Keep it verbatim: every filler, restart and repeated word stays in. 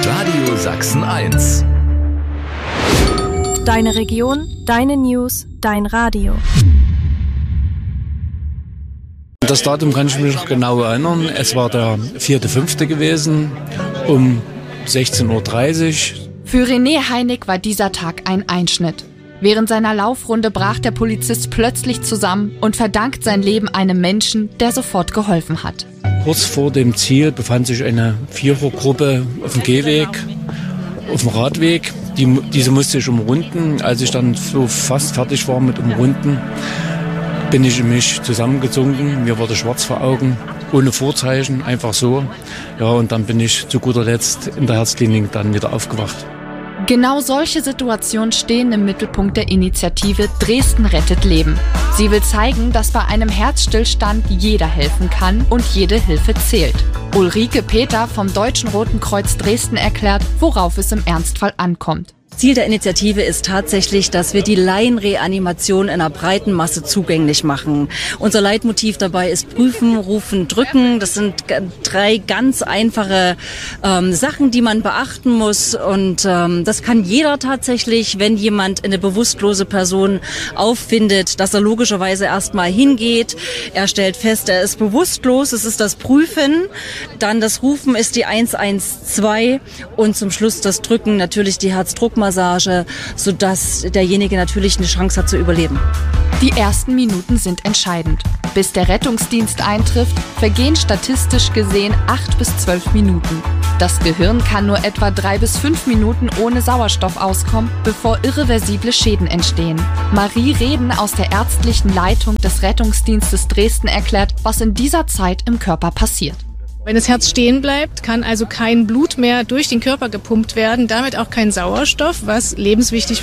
Radio Sachsen eins. Deine Region, deine News, dein Radio. Das Datum kann ich mich noch genau erinnern. Es war der vierte fünfte gewesen, um sechzehn Uhr dreißig. Für René Heinig war dieser Tag ein Einschnitt. Während seiner Laufrunde brach der Polizist plötzlich zusammen und verdankt sein Leben einem Menschen, der sofort geholfen hat. Kurz vor dem Ziel befand sich eine Vierergruppe auf dem Gehweg, auf dem Radweg. Die, diese musste ich umrunden. Als ich dann so fast fertig war mit Umrunden, bin ich in mich zusammengesunken. Mir wurde schwarz vor Augen, ohne Vorzeichen, einfach so. Ja, und dann bin ich zu guter Letzt in der Herzklinik dann wieder aufgewacht. Genau solche Situationen stehen im Mittelpunkt der Initiative Dresden rettet Leben. Sie will zeigen, dass bei einem Herzstillstand jeder helfen kann und jede Hilfe zählt. Ulrike Peter vom Deutschen Roten Kreuz Dresden erklärt, worauf es im Ernstfall ankommt. Ziel der Initiative ist tatsächlich, dass wir die Laienreanimation in einer breiten Masse zugänglich machen. Unser Leitmotiv dabei ist prüfen, rufen, drücken. Das sind drei ganz einfache ähm, Sachen, die man beachten muss. Und ähm, das kann jeder tatsächlich, wenn jemand eine bewusstlose Person auffindet, dass er logischerweise erstmal hingeht. Er stellt fest, er ist bewusstlos. Es ist das Prüfen. Dann das Rufen ist die eins eins zwei. Und zum Schluss das Drücken, natürlich die Herzdruckmassage, sodass derjenige natürlich eine Chance hat zu überleben. Die ersten Minuten sind entscheidend. Bis der Rettungsdienst eintrifft, vergehen statistisch gesehen acht bis zwölf Minuten. Das Gehirn kann nur etwa drei bis fünf Minuten ohne Sauerstoff auskommen, bevor irreversible Schäden entstehen. Marie Reden aus der ärztlichen Leitung des Rettungsdienstes Dresden erklärt, was in dieser Zeit im Körper passiert. Wenn das Herz stehen bleibt, kann also kein Blut mehr durch den Körper gepumpt werden, damit auch kein Sauerstoff, was lebenswichtig